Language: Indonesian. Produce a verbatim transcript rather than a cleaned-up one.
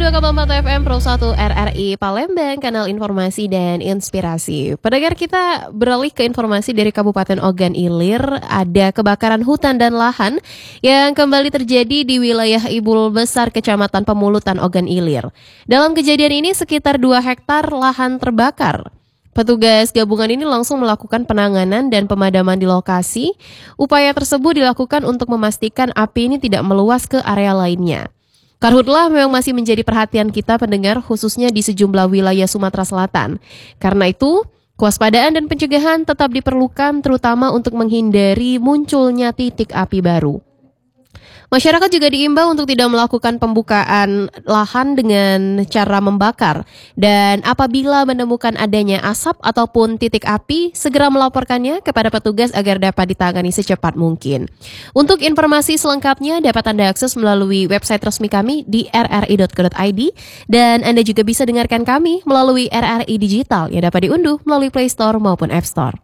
dua koma empat F M Pro satu R R I Palembang, kanal informasi dan inspirasi. Pendengar, kita beralih ke informasi dari Kabupaten Ogan Ilir. Ada kebakaran hutan dan lahan yang kembali terjadi di wilayah Ibul Besar, Kecamatan Pemulutan, Ogan Ilir. Dalam kejadian ini sekitar dua hektar lahan terbakar. Petugas gabungan ini langsung melakukan penanganan dan pemadaman di lokasi. Upaya tersebut dilakukan untuk memastikan api ini tidak meluas ke area lainnya. Karhutlah memang masih menjadi perhatian kita pendengar, khususnya di sejumlah wilayah Sumatera Selatan. Karena itu, kewaspadaan dan pencegahan tetap diperlukan, terutama untuk menghindari munculnya titik api baru. Masyarakat juga diimbau untuk tidak melakukan pembukaan lahan dengan cara membakar. Dan apabila menemukan adanya asap ataupun titik api, segera melaporkannya kepada petugas agar dapat ditangani secepat mungkin. Untuk informasi selengkapnya dapat Anda akses melalui website resmi kami di r r i dot co dot i d. Dan Anda juga bisa dengarkan kami melalui R R I Digital yang dapat diunduh melalui Play Store maupun App Store.